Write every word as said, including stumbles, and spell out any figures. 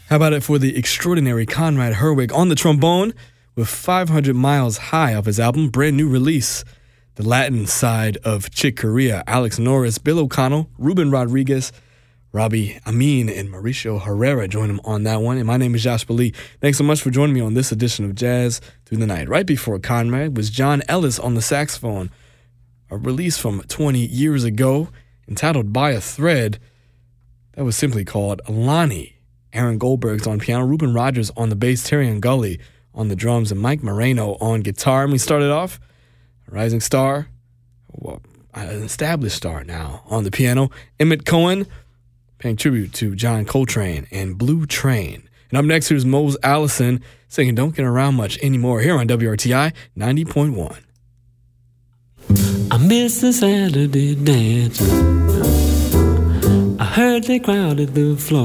How about it for the extraordinary Conrad Herwig on the trombone with five hundred miles High off his album, brand new release. The Latin side of Chick Corea, Alex Norris, Bill O'Connell, Ruben Rodriguez, Robbie Amin, and Mauricio Herrera join him on that one. And my name is Josh Lee. Thanks so much for joining me on this edition of Jazz Through the Night. Right before Conrad was John Ellis on the saxophone, a release from twenty years ago entitled By a Thread that was simply called Lonnie. Aaron Goldberg's on piano, Ruben Rogers on the bass, Terry Angulli on the drums, and Mike Moreno on guitar. And we started off a rising star, well, an established star now, on the piano, Emmett Cohen, paying tribute to John Coltrane and Blue Train. And up next, here's Mose Allison singing Don't Get Around Much Anymore here on W R T I ninety point one. I miss the Saturday dance. I heard they crowded the floor.